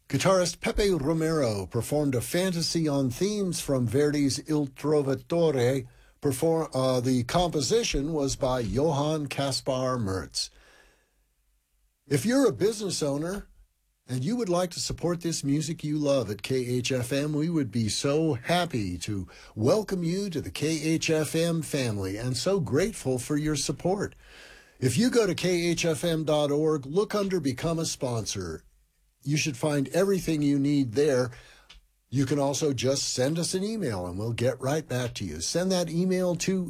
Guitarist Pepe Romero performed a fantasy on themes from Verdi's Il Trovatore. The composition was by Johann Caspar Mertz. If you're a business owner and you would like to support this music you love at KHFM, we would be so happy to welcome you to the KHFM family and so grateful for your support. If you go to khfm.org, look under Become a Sponsor. You should find everything you need there. You can also just send us an email and we'll get right back to you. Send that email to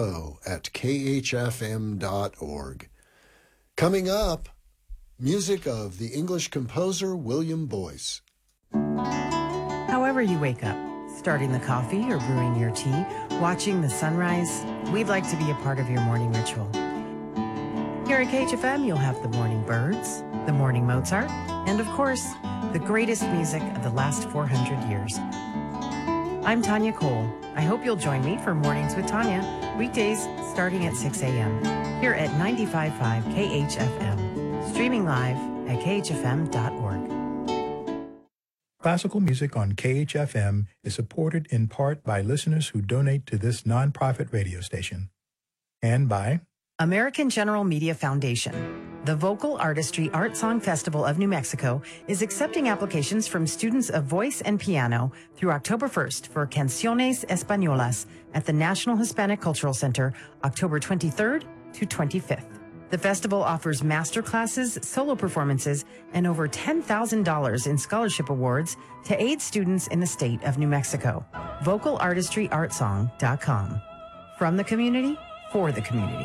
info@khfm.org. Coming up, music of the English composer William Boyce. However you wake up, starting the coffee or brewing your tea, watching the sunrise, we'd like to be a part of your morning ritual. Here at KHFM, you'll have the morning birds, the morning Mozart, and of course, the greatest music of the last 400 years. I'm Tanya Cole. I hope you'll join me for Mornings with Tanya, weekdays starting at 6 a.m. here at 95.5 KHFM, streaming live at khfm.org. Classical music on KHFM is supported in part by listeners who donate to this nonprofit radio station, and by American General Media Foundation. The Vocal Artistry Art Song Festival of New Mexico is accepting applications from students of voice and piano through October 1st for Canciones Españolas at the National Hispanic Cultural Center, October 23rd to 25th. The festival offers master classes, solo performances, and over $10,000 in scholarship awards to aid students in the state of New Mexico. VocalArtistryArtsong.com. From the community, for the community.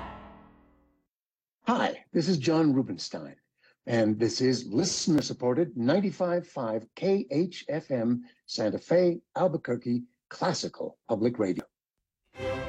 Hi, this is John Rubenstein, and this is listener-supported 95.5 KHFM Santa Fe, Albuquerque Classical Public Radio.